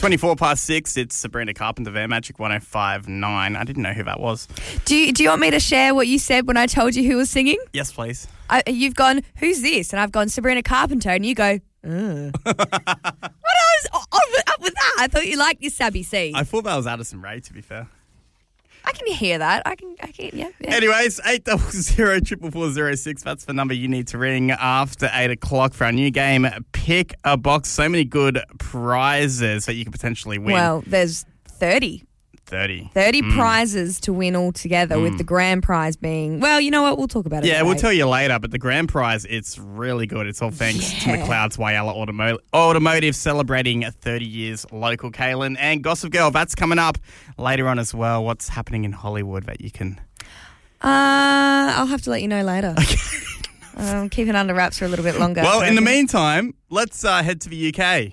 24 past 6, it's Sabrina Carpenter there, Magic 105.9. I didn't know who that was. Do you want me to share what you said when I told you who was singing? Yes, please. You've gone, who's this? And I've gone, Sabrina Carpenter. And you go, What I was up with that? I thought you liked your Sabby C. I thought that was Addison Rae, to be fair. I can hear that. I can, yeah. Anyways, 800-444-06. That's the number you need to ring after 8 o'clock for our new game, Pick a Box. So many good prizes that you could potentially win. Well, there's 30 prizes to win altogether, with the grand prize being, well, you know what? We'll talk about it. Yeah, today. we'll tell you later, but the grand prize, it's really good. It's all thanks to McLeod's Whyalla Automotive celebrating 30 years local, Kaylin. And Gossip Girl, that's coming up later on as well. What's happening in Hollywood that you can... I'll have to let you know later. Okay. Keep it under wraps for a little bit longer. Well, in the meantime, let's head to the UK.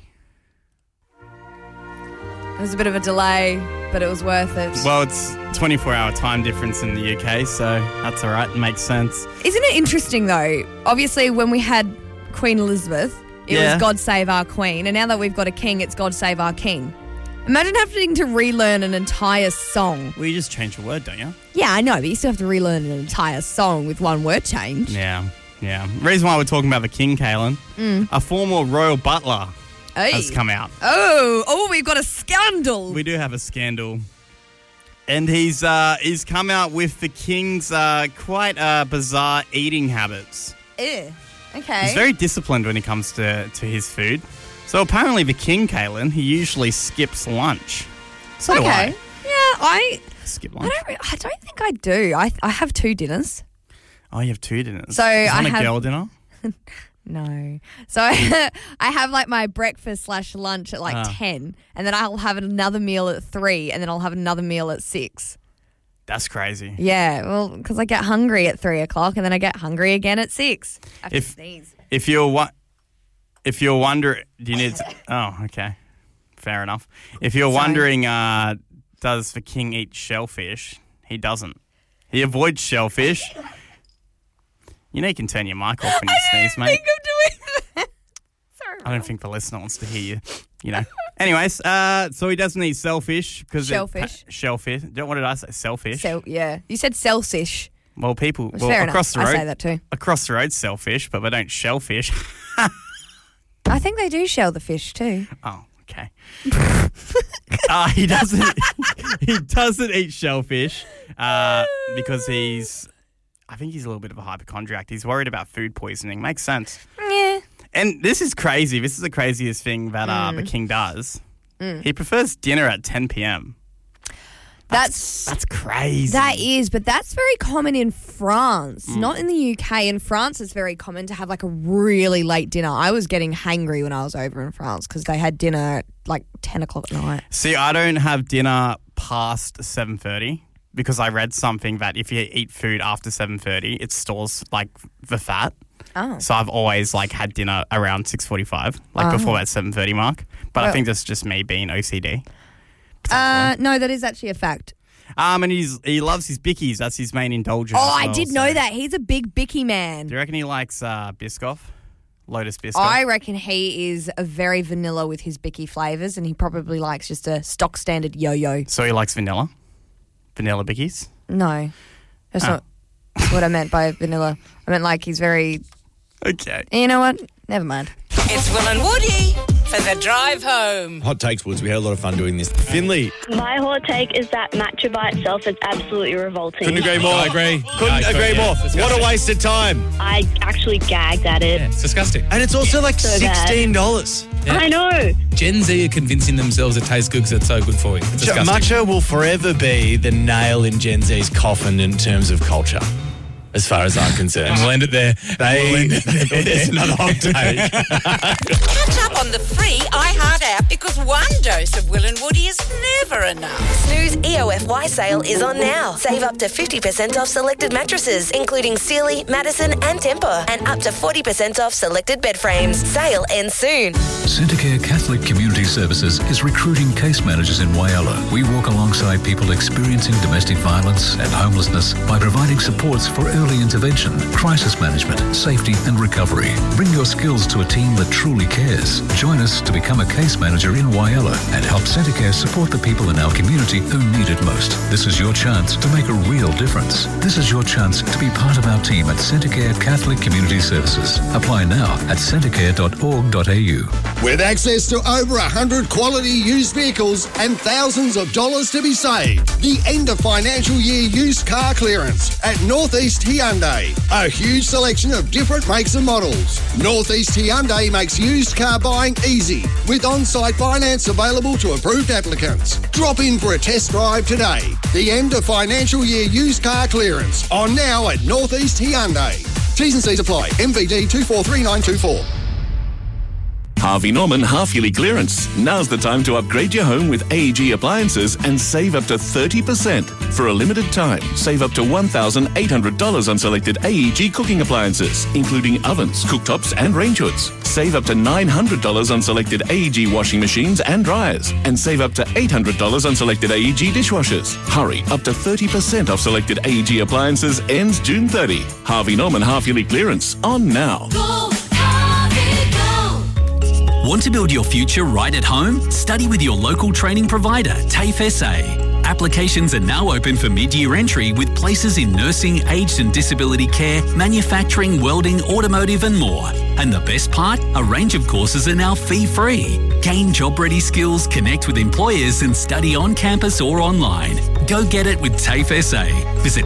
It was a bit of a delay, but it was worth it. Well, it's 24-hour time difference in the UK, so that's all right. It makes sense. Isn't it interesting, though? Obviously, when we had Queen Elizabeth, it was God Save Our Queen, and now that we've got a king, it's God Save Our King. Imagine having to relearn an entire song. Well, you just change a word, don't you? Yeah, I know, but you still have to relearn an entire song with one word change. Yeah. The reason why we're talking about the king, Kaylin, a former royal butler has come out. Oh, we've got a scandal. We do have a scandal. And he's come out with the king's quite bizarre eating habits. Okay. He's very disciplined when it comes to his food. So apparently the king, Kaylin, he usually skips lunch. So do I. Yeah, I skip lunch. I don't think I do. I have 2 dinners. Oh, you have 2 dinners. So Is one I a have girl dinner? No. So I have like my breakfast / lunch at like 10, and then I'll have another meal at 3, and then I'll have another meal at 6. That's crazy. Yeah, well, because I get hungry at 3 o'clock, and then I get hungry again at 6. I have to sneeze. If you're wondering, do you need to, oh, okay. Fair enough. If you're wondering, does the king eat shellfish? He doesn't. He avoids shellfish. You know you can turn your mic off when you sneeze, mate. I think I'm doing that. Sorry. I don't think the listener wants to hear you, Anyways, so he doesn't eat shellfish because... Shellfish. Shellfish. What did I say? Shellfish? Yeah. You said shellfish. Well, people... Fair across enough. the road... I say that too. Across the road, shellfish, but they don't shellfish. I think they do shell the fish too. Oh, okay. He doesn't eat shellfish because I think he's a little bit of a hypochondriac. He's worried about food poisoning. Makes sense. Yeah. And this is crazy. This is the craziest thing that the king does. He prefers dinner at 10 p.m. That's crazy. That is, but that's very common in France, not in the UK. In France, it's very common to have like a really late dinner. I was getting hangry when I was over in France because they had dinner at like 10 o'clock at night. See, I don't have dinner past 7:30 because I read something that if you eat food after 7:30, it stores like the fat. Oh. So I've always like had dinner around 6:45, like before that 7:30 mark. But I think that's just me being OCD. No, that is actually a fact. And he loves his bickies. That's his main indulgence. Oh, I did know that. He's a big bicky man. Do you reckon he likes Biscoff? Lotus Biscoff? I reckon he is a very vanilla with his bicky flavours, and he probably likes just a stock standard yo-yo. So he likes vanilla? Vanilla bickies? No. That's not what I meant by vanilla. I meant like he's very... Okay. You know what? Never mind. It's Will and Woody for the drive home. Hot takes, Woods. We had a lot of fun doing this. Finley. My hot take is that matcha by itself is absolutely revolting. Couldn't agree more. I agree. Couldn't agree more. What a waste of time. I actually gagged at it. Yeah, it's disgusting. And it's also like So bad. $16. Yeah. I know. Gen Z are convincing themselves it tastes good because it's so good for you. It's disgusting. Matcha will forever be the nail in Gen Z's coffin in terms of culture, as far as I'm concerned. We'll end it there. It's another hot take. Catch up on the free iHeart app because one dose of Will and Woody is never enough. Snooze EOFY sale is on now. Save up to 50% off selected mattresses, including Sealy, Madison and Tempur, and up to 40% off selected bed frames. Sale ends soon. Centacare Catholic Community Services is recruiting case managers in Whyalla. We walk alongside people experiencing domestic violence and homelessness by providing supports for early intervention, crisis management, safety and recovery. Bring your skills to a team that truly cares. Join us to become a case manager in Wyala and help Centacare support the people in our community who need it most. This is your chance to make a real difference. This is your chance to be part of our team at Centacare Catholic Community Services. Apply now at centacare.org.au. With access to over 100 quality used vehicles and thousands of dollars to be saved, the end of financial year used car clearance at Northeast Hyundai. A huge selection of different makes and models. Northeast Hyundai makes used car buying easy with on-site finance available to approved applicants. Drop in for a test drive today. The end of financial year used car clearance on now at Northeast Hyundai. T's and C's apply. MVD 243924. Harvey Norman half-yearly clearance. Now's the time to upgrade your home with AEG appliances and save up to 30%. For a limited time, save up to $1,800 on selected AEG cooking appliances, including ovens, cooktops and range hoods. Save up to $900 on selected AEG washing machines and dryers. And save up to $800 on selected AEG dishwashers. Hurry, up to 30% off selected AEG appliances ends June 30. Harvey Norman half-yearly clearance on now. Want to build your future right at home? Study with your local training provider, TAFE SA. Applications are now open for mid-year entry with places in nursing, aged and disability care, manufacturing, welding, automotive and more. And the best part? A range of courses are now fee-free. Gain job-ready skills, connect with employers and study on campus or online. Go get it with TAFE SA. Visit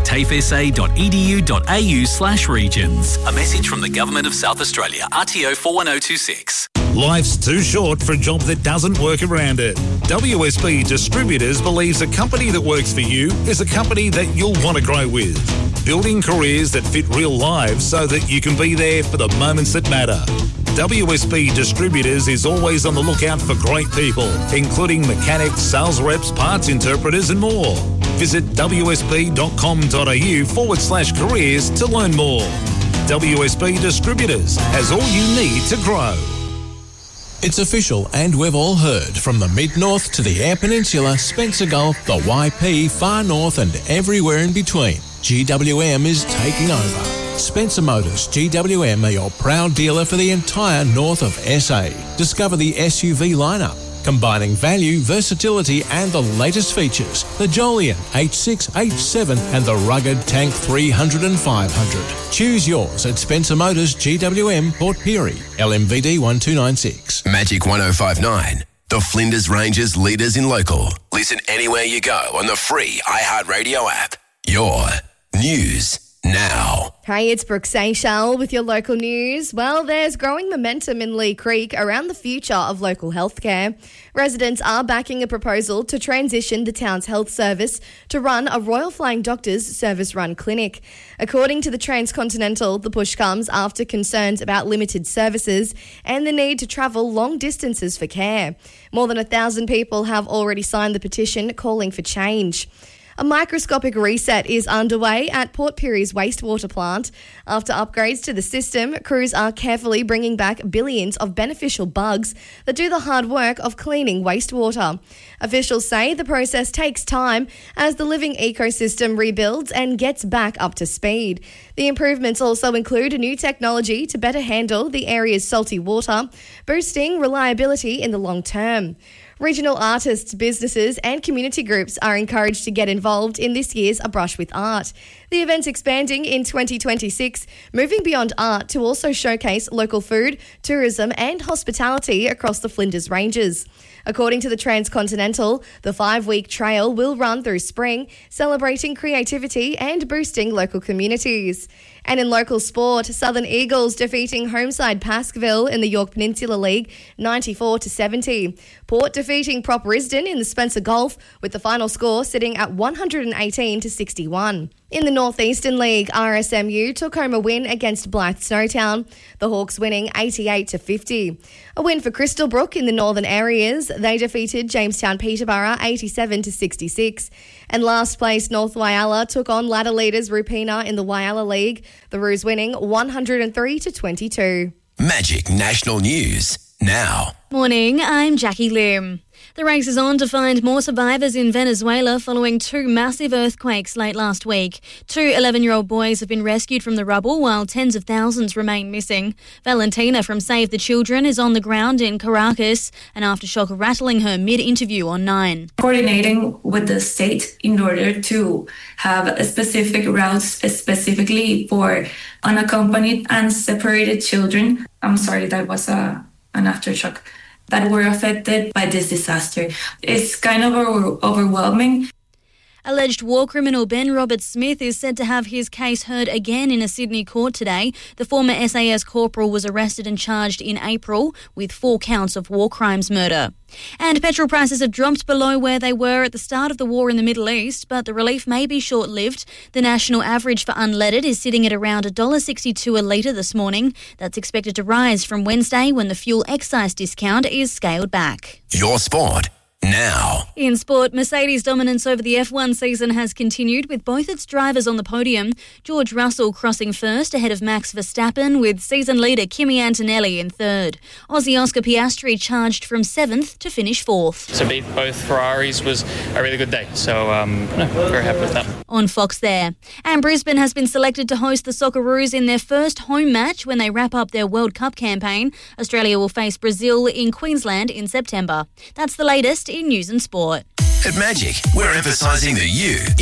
tafesa.edu.au/regions. A message from the Government of South Australia, RTO 41026. Life's too short for a job that doesn't work around it. WSB Distributors believes a company that works for you is a company that you'll want to grow with. Building careers that fit real lives so that you can be there for the moments that matter. WSB Distributors is always on the lookout for great people, including mechanics, sales reps, parts interpreters and more. Visit wsb.com.au/careers to learn more. WSB Distributors has all you need to grow. It's official, and we've all heard, from the Mid-North to the Eyre Peninsula, Spencer Gulf, the YP, Far North and everywhere in between. GWM is taking over. Spencer Motors GWM are your proud dealer for the entire north of SA. Discover the SUV lineup, combining value, versatility and the latest features. The Jolion H6, H7 and the rugged Tank 300 and 500. Choose yours at Spencer Motors GWM, Port Pirie, LMVD 1296. Magic 105.9, the Flinders Ranges leaders in local. Listen anywhere you go on the free iHeartRadio app. Your news now. Hey, it's Brooke Seychelles with your local news. Well, there's growing momentum in Lee Creek around the future of local healthcare. Residents are backing a proposal to transition the town's health service to run a Royal Flying Doctors service-run clinic. According to the Transcontinental, the push comes after concerns about limited services and the need to travel long distances for care. More than 1,000 people have already signed the petition calling for change. A microscopic reset is underway at Port Pirie's wastewater plant. After upgrades to the system, crews are carefully bringing back billions of beneficial bugs that do the hard work of cleaning wastewater. Officials say the process takes time as the living ecosystem rebuilds and gets back up to speed. The improvements also include a new technology to better handle the area's salty water, boosting reliability in the long term. Regional artists, businesses and community groups are encouraged to get involved in this year's A Brush with Art. The event's expanding in 2026, moving beyond art to also showcase local food, tourism and hospitality across the Flinders Ranges. According to the Transcontinental, the 5-week trail will run through spring, celebrating creativity and boosting local communities. And in local sport, Southern Eagles defeating homeside Pasqueville in the Yorke Peninsula League 94-70. Port defeating Prop Risdon in the Spencer Gulf with the final score sitting at 118-61. In the Northeastern League, RSMU took home a win against Blythe Snowtown, the Hawks winning 88-50. A win for Crystalbrook in the northern areas. They defeated Jamestown Peterborough 87-66. And last place, North Wyala took on ladder leaders Rupina in the Wyala League, the Roos winning 103-22. Magic National News. now. Morning, I'm Jackie Lim. The race is on to find more survivors in Venezuela following two massive earthquakes late last week. Two 11-year-old boys have been rescued from the rubble while tens of thousands remain missing. Valentina from Save the Children is on the ground in Caracas, an aftershock rattling her mid-interview on 9. Coordinating with the state in order to have specific routes specifically for unaccompanied and separated children. I'm sorry, that was an aftershock that were affected by this disaster. It's kind of overwhelming. Alleged war criminal Ben Robert Smith is said to have his case heard again in a Sydney court today. The former SAS corporal was arrested and charged in April with 4 counts of war crimes murder. And petrol prices have dropped below where they were at the start of the war in the Middle East, but the relief may be short-lived. The national average for unleaded is sitting at around $1.62 a litre this morning. That's expected to rise from Wednesday when the fuel excise discount is scaled back. Your sport now. In sport, Mercedes' dominance over the F1 season has continued with both its drivers on the podium. George Russell crossing first ahead of Max Verstappen with season leader Kimi Antonelli in third. Aussie Oscar Piastri charged from 7th to finish 4th. To beat both Ferraris was a really good day, so very happy with that. On Fox there. And Brisbane has been selected to host the Socceroos in their first home match when they wrap up their World Cup campaign. Australia will face Brazil in Queensland in September. That's the latest in news and sport. At Magic, we're emphasising the you